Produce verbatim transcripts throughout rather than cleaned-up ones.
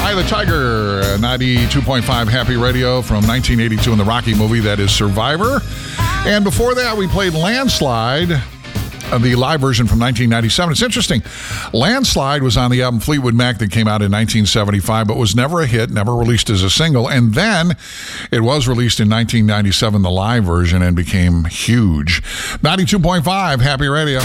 Eye of the Tiger, uh, ninety-two point five Happy Radio from nineteen eighty-two in the Rocky movie that is Survivor. And before that, we played Landslide, uh, the live version from nineteen ninety-seven. It's interesting. Landslide was on the album Fleetwood Mac that came out in nineteen seventy-five, but was never a hit, never released as a single. And then it was released in nineteen ninety-seven, the live version, and became huge. ninety-two point five Happy Radio.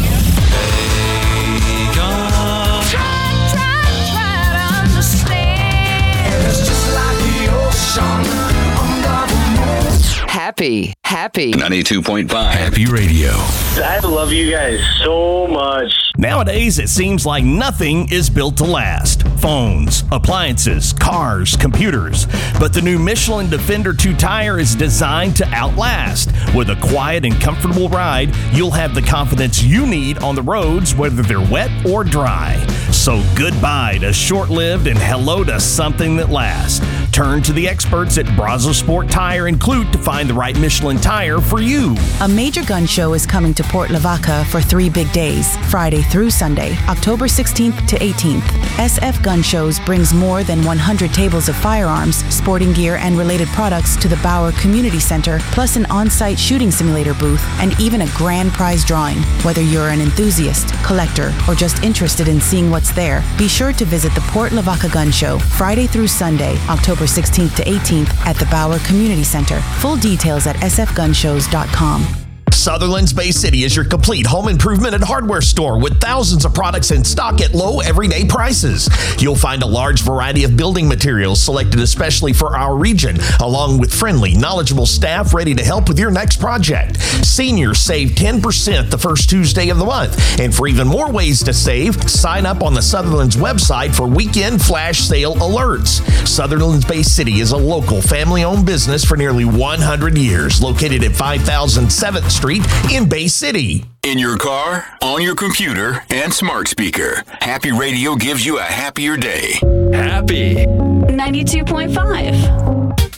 Happy, happy. ninety-two point five Happy Radio. I love you guys so much. Nowadays, it seems like nothing is built to last. Phones, appliances, cars, computers. But the new Michelin Defender two tire is designed to outlast. With a quiet and comfortable ride, you'll have the confidence you need on the roads, whether they're wet or dry. So goodbye to short-lived and hello to something that lasts. Turn to the experts at Brazos Sport Tire and Clute to find the right Michelin tire for you. A major gun show is coming to Port Lavaca for three big days, Friday through Sunday, October sixteenth to eighteenth. S F Gun Shows brings more than one hundred tables of firearms, sporting gear, and related products to the Bauer Community Center, plus an on-site shooting simulator booth, and even a grand prize drawing. Whether you're an enthusiast, collector, or just interested in seeing what's there, be sure to visit the Port Lavaca Gun Show, Friday through Sunday, October sixteenth to eighteenth at the Bauer Community Center. Full details at s f gun shows dot com. Sutherland's Bay City is your complete home improvement and hardware store with thousands of products in stock at low everyday prices. You'll find a large variety of building materials selected especially for our region, along with friendly, knowledgeable staff ready to help with your next project. Seniors save ten percent the first Tuesday of the month. And for even more ways to save, sign up on the Sutherland's website for weekend flash sale alerts. Sutherland's Bay City is a local family-owned business for nearly one hundred years, located at five thousand seventh Street in Bay City. In your car, on your computer, and smart speaker, Happy Radio gives you a happier day. Happy. ninety-two point five